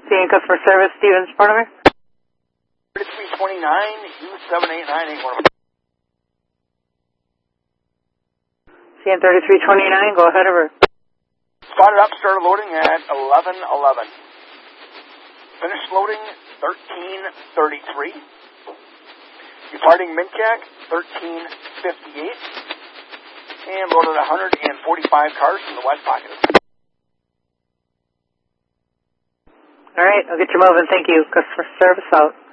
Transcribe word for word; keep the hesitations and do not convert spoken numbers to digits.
Seeing customer service, Stevens, Parliament. thirty-three twenty-nine, U seven eight nine eight one. Seeing thirty-three twenty-nine, go ahead over. Spotted up, started loading at eleven eleven. Finished loading thirteen thirty-three. Departing Minchak thirteen fifty-eight. And loaded one hundred forty-five cars from the west pocket. All right, I'll get you moving. Thank you. Customer service out.